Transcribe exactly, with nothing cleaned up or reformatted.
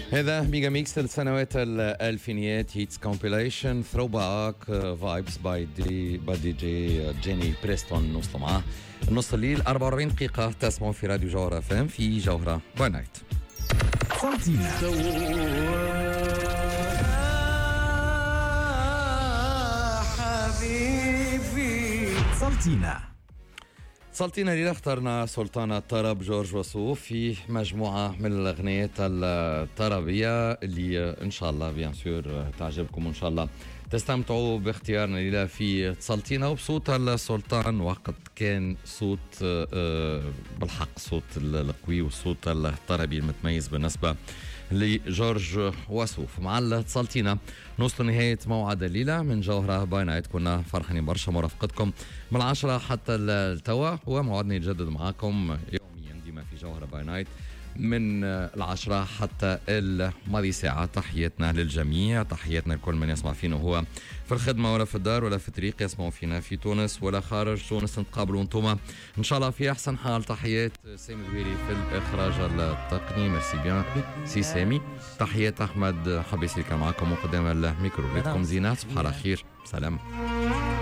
هذا ميجا ميكس السنوات الألفينيات هيتس كومبيليشن ثرو باك فايبس باي دي باي دي جي جيني بريستون. نوصلوا معاه نص الليل أربعة وأربعين دقيقة. تسمعوا في راديو جوهرة فام في جوهرة باي نايت. سنتينا حبيبي سنتينا سلطينا الليلة اخترنا سلطان الطرب جورج وسوف في مجموعة من الأغنيات الطربية اللي إن شاء الله بيان سور تعجبكم وإن شاء الله تستمتعوا باختيارنا الليلة في سلطينا وبصوت السلطان. وقت كان صوت بالحق صوت القوي والصوت الطربي المتميز بالنسبة لجورج وسوف. مع سلطينا نوصل نهاية موعد الليلة من جوهرة باي نايت. كنا فرحانين برشا مرافقتكم من العشرة حتى التوا، وموعدنا يتجدد معاكم يوميا ديما في جوهرة باي نايت من العشرة حتى الماضي ساعة. تحياتنا للجميع، تحياتنا لكل من يسمع فينا هو في الخدمة ولا في الدار ولا في الطريق، يسمعوا فينا في تونس ولا خارج تونس. نتقابلوا انتم إن شاء الله في أحسن حال. تحيات سامي الويري في الإخراج التقني، ميرسي بيان سي سامي. تحيات أحمد حبيسي كان معكم وقدام الميكرو. لكم زينات، صباح على خير، سلام.